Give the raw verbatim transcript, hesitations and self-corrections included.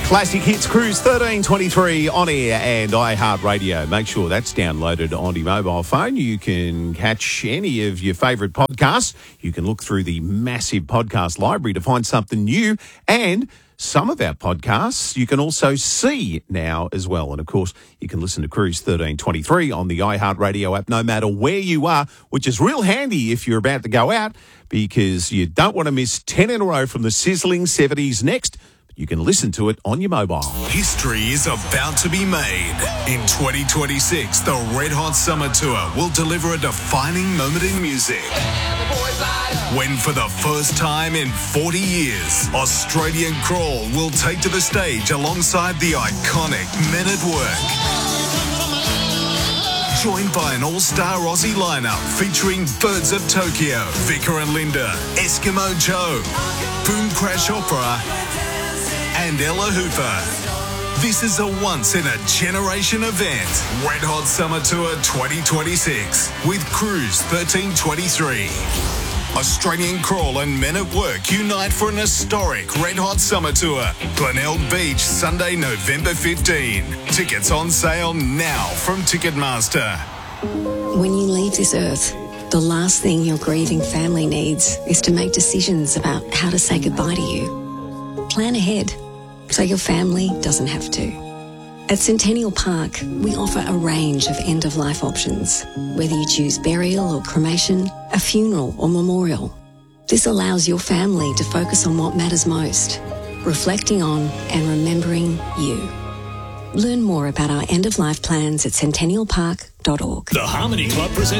Classic Hits Cruise thirteen twenty-three on air and iHeartRadio. Make sure that's downloaded on your mobile phone. You can catch any of your favourite podcasts. You can look through the massive podcast library to find something new, and some of our podcasts you can also see now as well. And, of course, you can listen to Cruise thirteen twenty-three on the iHeartRadio app no matter where you are, which is real handy if you're about to go out because you don't want to miss ten in a row from the sizzling seventies next. You can listen to it on your mobile. History is about to be made. In twenty twenty-six, the Red Hot Summer Tour will deliver a defining moment in music. When for the first time in forty years, Australian Crawl will take to the stage alongside the iconic Men at Work. Joined by an all-star Aussie lineup featuring Birds of Tokyo, Vicar and Linda, Eskimo Joe, Boom Crash Opera, and Ella Hooper. This is a once-in-a-generation event. Red Hot Summer Tour twenty twenty-six with Cruise thirteen twenty-three. Australian Crawl and Men at Work unite for an historic Red Hot Summer Tour. Glenelg Beach, Sunday, November fifteenth. Tickets on sale now from Ticketmaster. When you leave this earth, the last thing your grieving family needs is to make decisions about how to say goodbye to you. Plan ahead so your family doesn't have to. At Centennial Park, we offer a range of end-of-life options, whether you choose burial or cremation, a funeral or memorial. This allows your family to focus on what matters most, reflecting on and remembering you. Learn more about our end-of-life plans at centennial park dot org. The Harmony Club presents